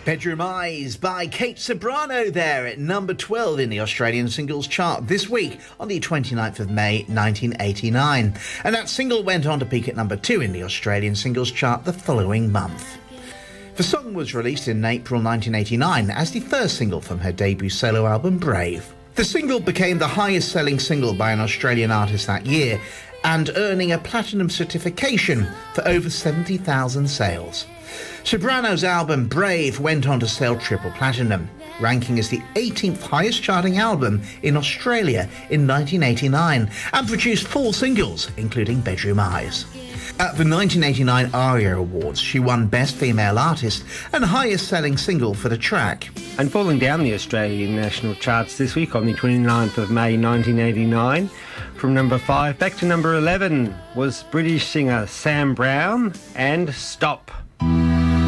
Bedroom Eyes by Kate Ceberano there at number 12 in the Australian singles chart this week on the 29th of May 1989. And that single went on to peak at number 2 in the Australian singles chart the following month. The song was released in April 1989 as the first single from her debut solo album Brave. The single became the highest selling single by an Australian artist that year and earning a platinum certification for over 70,000 sales. Ceberano's album Brave went on to sell triple platinum, ranking as the 18th highest charting album in Australia in 1989, and produced 4 singles, including Bedroom Eyes. At the 1989 ARIA Awards, she won Best Female Artist and highest selling single for the track. And falling down the Australian national charts this week on the 29th of May 1989, from number 5 back to number 11 was British singer Sam Brown and Stop.